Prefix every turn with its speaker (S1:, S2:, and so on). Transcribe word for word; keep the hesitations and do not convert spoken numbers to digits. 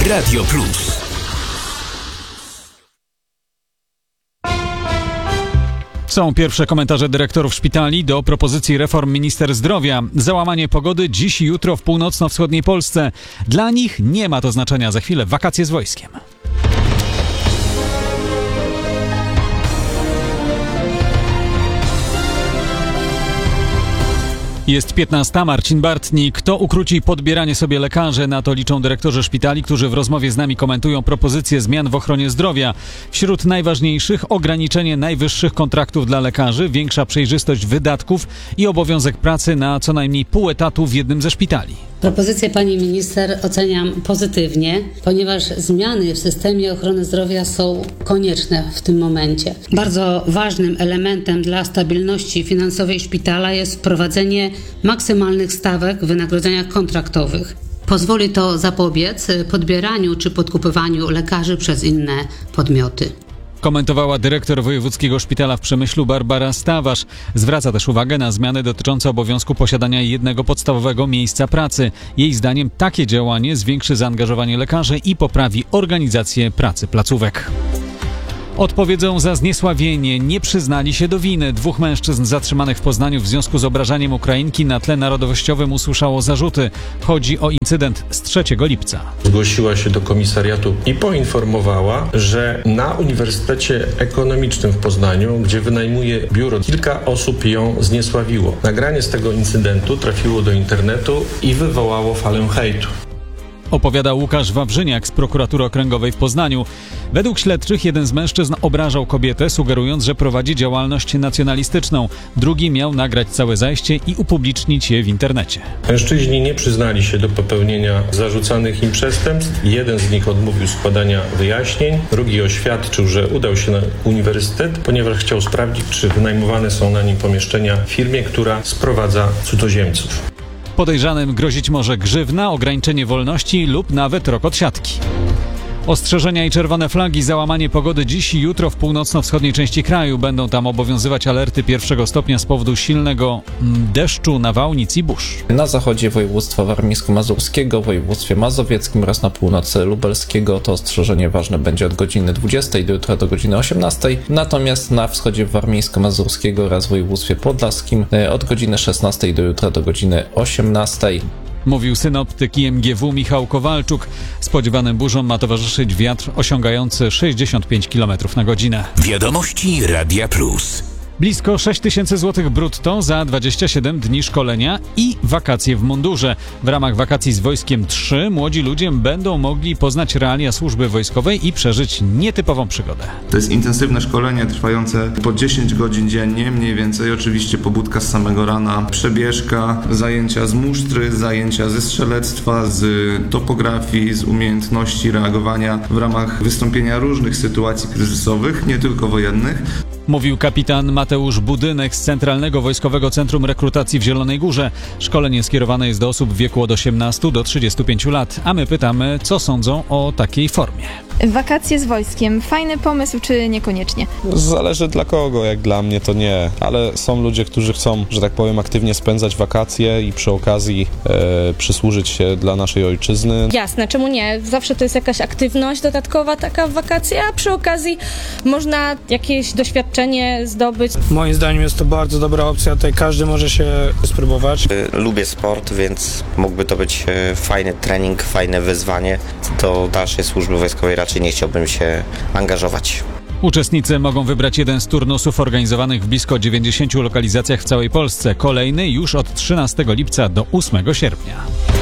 S1: Radio Plus.
S2: Są pierwsze komentarze dyrektorów szpitali do propozycji reform minister zdrowia. Załamanie pogody dziś i jutro w północno-wschodniej Polsce. Dla nich nie ma to znaczenia. Za chwilę wakacje z wojskiem. Jest piętnasta, Marcin Bartnik. Kto ukróci podbieranie sobie lekarzy? Na to liczą dyrektorzy szpitali, którzy w rozmowie z nami komentują propozycje zmian w ochronie zdrowia. Wśród najważniejszych ograniczenie najwyższych kontraktów dla lekarzy, większa przejrzystość wydatków i obowiązek pracy na co najmniej pół etatu w jednym ze szpitali.
S3: Propozycję pani minister oceniam pozytywnie, ponieważ zmiany w systemie ochrony zdrowia są konieczne w tym momencie. Bardzo ważnym elementem dla stabilności finansowej szpitala jest wprowadzenie maksymalnych stawek w wynagrodzeniach kontraktowych. Pozwoli to zapobiec podbieraniu czy podkupywaniu lekarzy przez inne podmioty.
S2: Komentowała dyrektor Wojewódzkiego Szpitala w Przemyślu Barbara Stawarz. Zwraca też uwagę na zmiany dotyczące obowiązku posiadania jednego podstawowego miejsca pracy. Jej zdaniem takie działanie zwiększy zaangażowanie lekarzy i poprawi organizację pracy placówek. Odpowiedzą za zniesławienie. Nie przyznali się do winy. Dwóch mężczyzn zatrzymanych w Poznaniu w związku z obrażaniem Ukrainki na tle narodowościowym usłyszało zarzuty. Chodzi o incydent z trzeciego lipca.
S4: Zgłosiła się do komisariatu i poinformowała, że na Uniwersytecie Ekonomicznym w Poznaniu, gdzie wynajmuje biuro, kilka osób ją zniesławiło. Nagranie z tego incydentu trafiło do internetu i wywołało falę hejtu.
S2: Opowiada Łukasz Wawrzyniak z Prokuratury Okręgowej w Poznaniu. Według śledczych jeden z mężczyzn obrażał kobietę, sugerując, że prowadzi działalność nacjonalistyczną. Drugi miał nagrać całe zajście i upublicznić je w internecie.
S4: Mężczyźni nie przyznali się do popełnienia zarzucanych im przestępstw. Jeden z nich odmówił składania wyjaśnień. Drugi oświadczył, że udał się na uniwersytet, ponieważ chciał sprawdzić, czy wynajmowane są na nim pomieszczenia w firmie, która sprowadza cudzoziemców.
S2: Podejrzanym grozić może grzywna, ograniczenie wolności lub nawet rok odsiadki. Ostrzeżenia i czerwone flagi, załamanie pogody dziś i jutro w północno-wschodniej części kraju. Będą tam obowiązywać alerty pierwszego stopnia z powodu silnego deszczu, nawałnic i burz.
S5: Na zachodzie województwa warmińsko-mazurskiego, województwie mazowieckim oraz na północy lubelskiego to ostrzeżenie ważne będzie od godziny dwudziestej do jutra do godziny osiemnastej. Natomiast na wschodzie warmińsko-mazurskiego oraz województwie podlaskim od godziny szesnastej do jutra do godziny osiemnastej.
S2: Mówił synoptyk I M G W Michał Kowalczuk. Spodziewanym burzom ma towarzyszyć wiatr osiągający sześćdziesiąt pięć kilometrów na godzinę.
S1: Wiadomości Radia Plus.
S2: Blisko sześć tysięcy złotych brutto za dwadzieścia siedem dni szkolenia i wakacje w mundurze. W ramach wakacji z Wojskiem trzy młodzi ludzie będą mogli poznać realia służby wojskowej i przeżyć nietypową przygodę.
S6: To jest intensywne szkolenie trwające po dziesięć godzin dziennie, mniej więcej. Oczywiście pobudka z samego rana, przebieżka, zajęcia z musztry, zajęcia ze strzelectwa, z topografii, z umiejętności reagowania w ramach wystąpienia różnych sytuacji kryzysowych, nie tylko wojennych.
S2: Mówił kapitan Mateusz Budynek z Centralnego Wojskowego Centrum Rekrutacji w Zielonej Górze. Szkolenie skierowane jest do osób w wieku od osiemnastu do trzydziestu pięciu lat, a my pytamy, co sądzą o takiej formie.
S7: Wakacje z wojskiem. Fajny pomysł, czy niekoniecznie?
S8: Zależy dla kogo, jak dla mnie to nie, ale są ludzie, którzy chcą, że tak powiem, aktywnie spędzać wakacje i przy okazji e, przysłużyć się dla naszej ojczyzny.
S9: Jasne, czemu nie? Zawsze to jest jakaś aktywność dodatkowa taka w wakacje, a przy okazji można jakieś doświadczenie zdobyć.
S10: Moim zdaniem jest to bardzo dobra opcja, tutaj każdy może się spróbować.
S11: Lubię sport, więc mógłby to być fajny trening, fajne wyzwanie. Do dalszej służby wojskowej raczej nie chciałbym się angażować.
S2: Uczestnicy mogą wybrać jeden z turnusów organizowanych w blisko dziewięćdziesięciu lokalizacjach w całej Polsce. Kolejny już od trzynastego lipca do ósmego sierpnia.